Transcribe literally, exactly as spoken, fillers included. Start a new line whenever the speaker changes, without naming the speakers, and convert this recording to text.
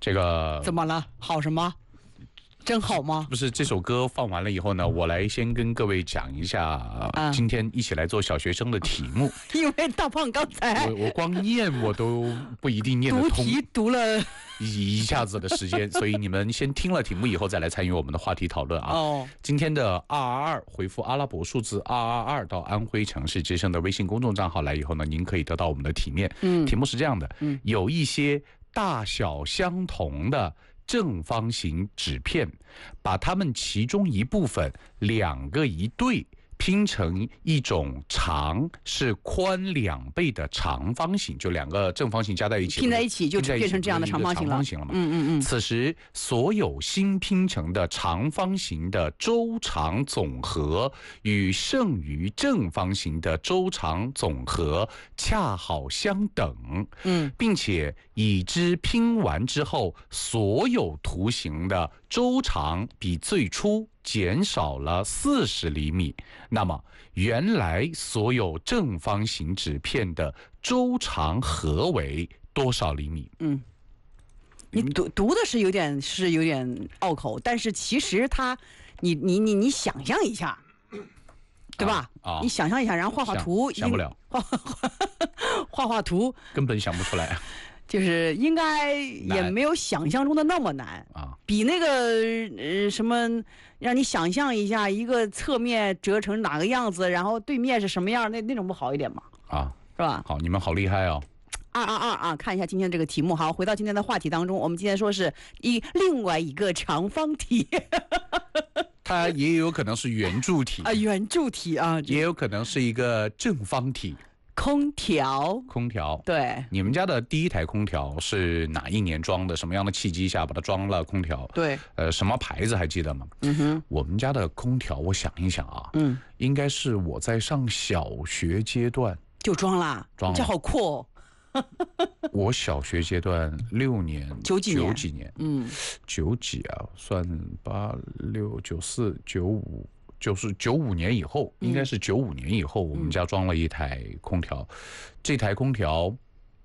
这个
怎么了？好什么？真好吗？
不是，这首歌放完了以后呢，我来先跟各位讲一下，啊、今天一起来做小学生的题目。
因为大胖刚才
我我光念我都不一定念得通，
读题读了
一一下子的时间，所以你们先听了题目以后再来参与我们的话题讨论啊。
哦，
今天的二二二回复阿拉伯数字二二二到安徽城市之声的微信公众账号来以后呢，您可以得到我们的题面。嗯，题目是这样的，嗯，有一些大小相同的正方形纸片，把它们其中一部分两个一对拼成一种长是宽两倍的长方形，就两个正方形加在一起，
拼在一起就变成这样的长方形了。
了嘛。
嗯嗯嗯。
此时所有新拼成的长方形的周长总和与剩余正方形的周长总和恰好相等。嗯，并且已知拼完之后，所有图形的周长比最初减少了四十厘米，那么原来所有正方形纸片的周长和为多少厘米？嗯，
你读读的是有点是有点拗口，但是其实它，你你你你想象一下，对吧？啊，啊你想象一下，然后画画图，
想, 想不了，
画画画图
根本想不出来。
就是应该也没有想象中的那么难啊，比那个呃什么，让你想象一下一个侧面折成哪个样子，然后对面是什么样，那那种不好一点吗？啊，是吧？
好，你们好厉害哦。
二二二啊，看一下今天这个题目。好，回到今天的话题当中，我们今天说是一另外一个长方体。
它也有可能是圆柱体
啊，圆柱体啊，
也有可能是一个正方体。
空调，
空调，
对，
你们家的第一台空调是哪一年装的？什么样的契机下把它装了空调？
对，
呃，什么牌子还记得吗？嗯哼，我们家的空调，我想一想啊，嗯，应该是我在上小学阶段
就装啦，
装了，
这好酷哦。
我小学阶段六年，
九几年，
九几年，嗯，九几啊，算八六九四九五。就是九五年以后，应该是九五年以后，我们家装了一台空调。嗯、这台空调